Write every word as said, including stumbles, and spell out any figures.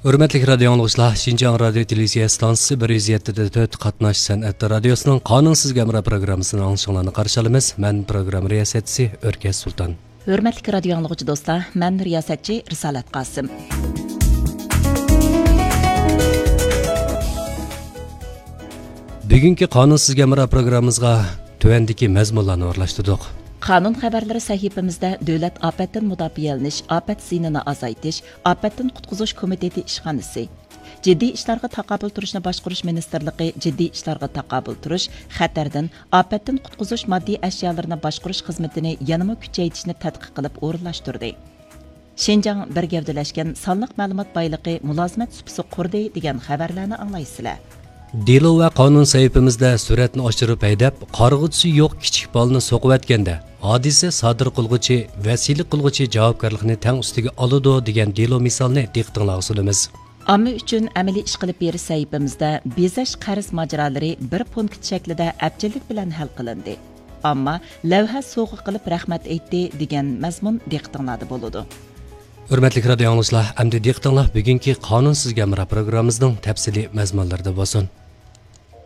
Hürmetli radyo anlıqçılar, Şinjan Radyo Televizyon Stansiyası bir yüz yedi nöqte to'rt Qatnaş Sənət Radiosunun Qanunsuz Gəmira proqramısının anlaşılanlarını qarşılamız. Mən proqram riyasətçisi Örkəz Sultan. Hürmetli radyo anlıqçı dostlar, mən riyasətçi Risalat Qasım. Bugünkü Qanunsuz Gəmira proqramımızga tövəndiki məzmunlarni o'rlashtirdik. Qanun xəbərləri səhifəmizdə Dövlət Afətdən Müdafiələniş, Afət Ziyinini Azaytış, Afətdən Qutquzuş Komiteti İşxanası, Ciddi İşlərə Taqabül Turishni Başqurish Ministerliyi Ciddi İşlərə Taqabül Turish, Xətərdən, Afətdən Qutquzuş Maddi Əşyalarını Başqurish xizmətini yanımı küçəytishni tədqiq qılıb o'rinlashtirdi. Şinjan bir gavdələşkən sanlıq məlumat baylığı mülazimət süpisi qurdi degan xəbərlərni anglaysizlar. Delo va qonun sahifamizda suratni oshirib haydab, qarg'uchisi yo'q kichik bolani so'qib atganda, hodisa sodir qilguvchi, vasiylik qilguvchi javobgarlikni tang ustiga oladi degan delo misolni diqqatingizga sunamiz. Amma uchun amaliy ish qilib berish sahifamizda bezash qarz mojarolari bir punkt shaklida abjillik bilan hal qilindi. Ammo lavha sovg'a qilib rahmat aytdi degan mazmun diqqatingizda bo'ladi. Hürmetli radyo anlıqçılar, əmdi diqqatingizlar bugungi Qanunsuz Gəmira proqramımızın təfsili məzmunlarida bo'lsin.